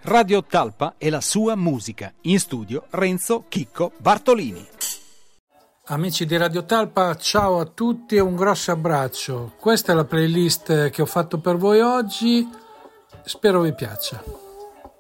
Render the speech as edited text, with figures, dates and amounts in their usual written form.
Radio Talpa e la sua musica. In studio Renzo Chicco Bartolini. Amici di Radio Talpa, ciao a tutti e un grosso abbraccio. Questa è la playlist che ho fatto per voi oggi, spero vi piaccia.